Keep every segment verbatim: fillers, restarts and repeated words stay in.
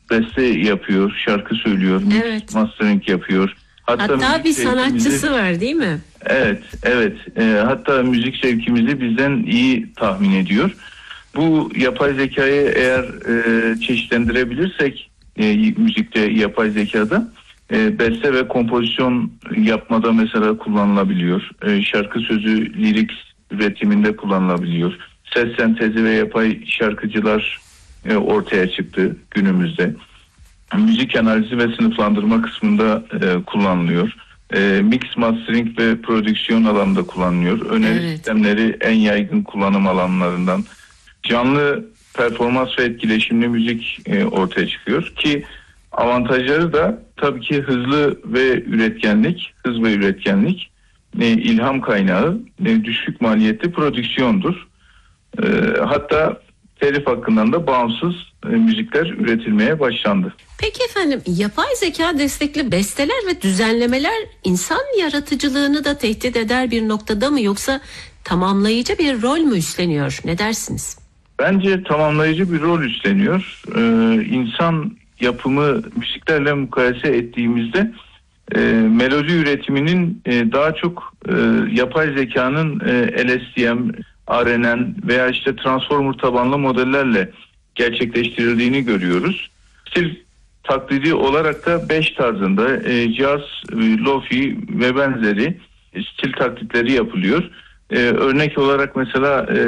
beste yapıyor, şarkı söylüyor, evet. mastering yapıyor. Hatta, Hatta bir sanatçısı var değil mi? Evet, evet. E, hatta müzik zevkimizi bizden iyi tahmin ediyor. Bu yapay zekayı eğer e, çeşitlendirebilirsek e, müzikte, yapay zekada e, beste ve kompozisyon yapmada mesela kullanılabiliyor. E, şarkı sözü, lirik üretiminde kullanılabiliyor. Ses sentezi ve yapay şarkıcılar e, ortaya çıktı günümüzde. Müzik analizi ve sınıflandırma kısmında e, kullanılıyor. E, mix, mastering ve prodüksiyon alanında kullanılıyor. Öneri evet. sistemleri en yaygın kullanım alanlarından. Canlı performans ve etkileşimli müzik e, ortaya çıkıyor ki avantajları da tabii ki hızlı ve üretkenlik, hız ve üretkenlik, e, ilham kaynağı, e, düşük maliyetli prodüksiyondur. E, hatta telif hakkından da bağımsız e, müzikler üretilmeye başlandı. Peki efendim, yapay zeka destekli besteler ve düzenlemeler insan yaratıcılığını da tehdit eder bir noktada mı, yoksa tamamlayıcı bir rol mü üstleniyor? Ne dersiniz? Bence tamamlayıcı bir rol üstleniyor. Ee, insan yapımı müziklerle mukayese ettiğimizde e, melodi üretiminin e, daha çok e, yapay zekanın e, L S T M, R N N veya işte transformer tabanlı modellerle gerçekleştirildiğini görüyoruz. Stil taklidi olarak da beş tarzında e, jazz, e, lofi ve benzeri stil taklitleri yapılıyor. E, örnek olarak mesela e,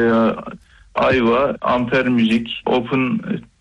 Ayva, Amper Müzik, Open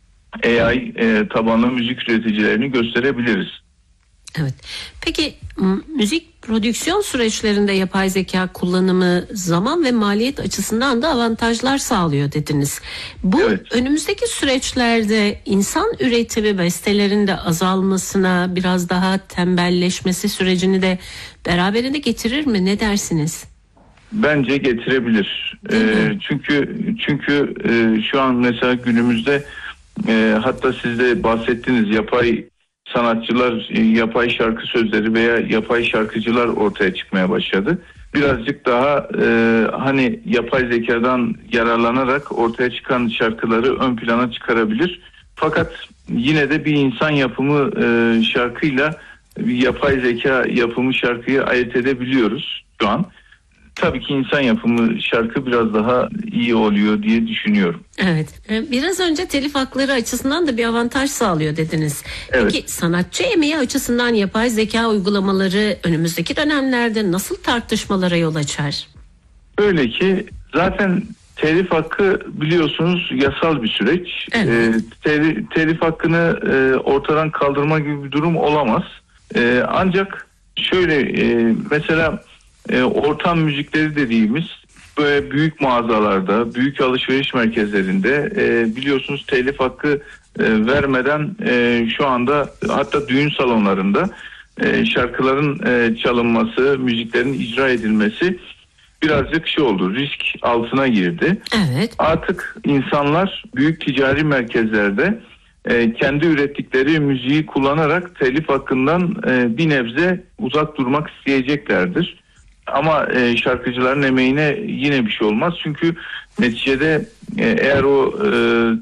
A I e, tabanlı müzik üreticilerini gösterebiliriz. Evet. Peki müzik prodüksiyon süreçlerinde yapay zeka kullanımı zaman ve maliyet açısından da avantajlar sağlıyor dediniz. Bu evet. önümüzdeki süreçlerde insan üretimi bestelerinde azalmasına, biraz daha tembelleşmesi sürecini de beraberinde getirir mi? Ne dersiniz? Bence getirebilir. E, çünkü çünkü e, şu an mesela günümüzde e, hatta siz de bahsettiniz, yapay sanatçılar, e, yapay şarkı sözleri veya yapay şarkıcılar ortaya çıkmaya başladı. Birazcık daha e, hani yapay zekadan yararlanarak ortaya çıkan şarkıları ön plana çıkarabilir. Fakat yine de bir insan yapımı e, şarkıyla yapay zeka yapımı şarkıyı ayırt edebiliyoruz şu an. Tabii ki insan yapımı şarkı biraz daha iyi oluyor diye düşünüyorum. Evet. Biraz önce telif hakları açısından da bir avantaj sağlıyor dediniz. Evet. Peki sanatçı emeği açısından yapay zeka uygulamaları önümüzdeki dönemlerde nasıl tartışmalara yol açar? Öyle ki zaten telif hakkı biliyorsunuz yasal bir süreç. Evet. E, telif, telif hakkını e, ortadan kaldırma gibi bir durum olamaz. E, ancak şöyle e, mesela E, ortam müzikleri dediğimiz böyle büyük mağazalarda, büyük alışveriş merkezlerinde e, biliyorsunuz telif hakkı e, vermeden e, şu anda hatta düğün salonlarında e, şarkıların e, çalınması, müziklerin icra edilmesi birazcık şey oldu, risk altına girdi. Evet. Artık insanlar büyük ticari merkezlerde e, kendi ürettikleri müziği kullanarak telif hakkından e, bir nebze uzak durmak isteyeceklerdir. Ama e, şarkıcıların emeğine yine bir şey olmaz. Çünkü neticede e, eğer o e,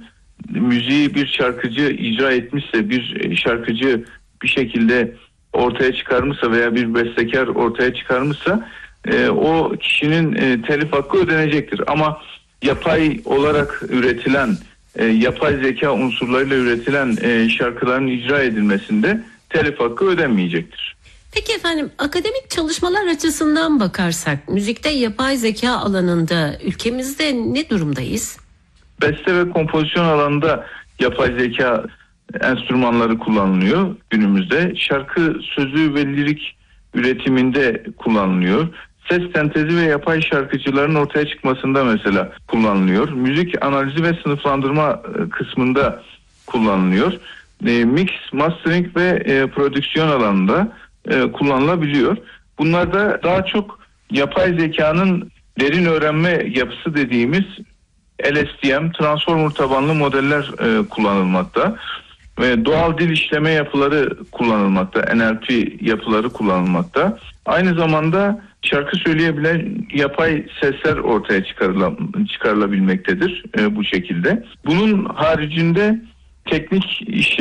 müziği bir şarkıcı icra etmişse, bir şarkıcı bir şekilde ortaya çıkarmışsa veya bir bestekar ortaya çıkarmışsa e, o kişinin e, telif hakkı ödenecektir. Ama yapay olarak üretilen, e, yapay zeka unsurlarıyla üretilen e, şarkıların icra edilmesinde telif hakkı ödenmeyecektir. Peki efendim, akademik çalışmalar açısından bakarsak müzikte yapay zeka alanında ülkemizde ne durumdayız? Beste ve kompozisyon alanında yapay zeka enstrümanları kullanılıyor günümüzde. Şarkı sözü ve lirik üretiminde kullanılıyor. Ses sentezi ve yapay şarkıcıların ortaya çıkmasında mesela kullanılıyor. Müzik analizi ve sınıflandırma kısmında kullanılıyor. Mix, mastering ve prodüksiyon alanında E, kullanılabiliyor. Bunlarda daha çok yapay zekanın derin öğrenme yapısı dediğimiz L S T M, transformer tabanlı modeller e, kullanılmakta ve doğal dil işleme yapıları kullanılmakta, N L P yapıları kullanılmakta. Aynı zamanda şarkı söyleyebilen yapay sesler ortaya çıkarıla, çıkarılabilmektedir e, bu şekilde. Bunun haricinde teknik iş